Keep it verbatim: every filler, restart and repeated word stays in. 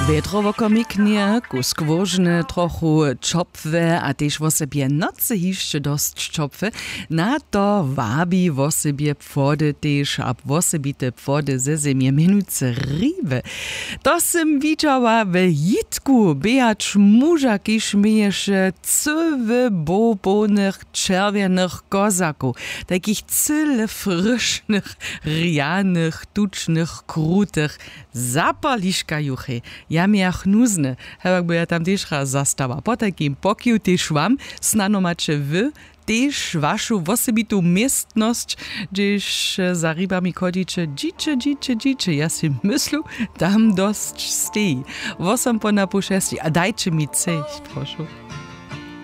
Wiatrowo komiknie, kuskwożne, trochu czopwe, a też w sobie nocy jeszcze dość czopwe. Na to wabi w sobie pwody też, a w sobie te pwody ze zemie minuce ribe. To sem widziała w Jitku, Beat muża, kiż miejesze cywy bobonych, czerwionych kozaków, takich cyle frisznych, rianych, tucznych, krutych, zapaliszka juchy. Ja miach nuzne, hebak by ja tam też raz zastała. Po takim pokiu też wam, snano macie wy, też waszą wosebitu miestność, gdzieś za rybami chodzicie, dzicze, dzicze, dzicze. Ja si myślu, tam dość stej. Wosam po napuszesti, a dajcie mi ceść, proszę.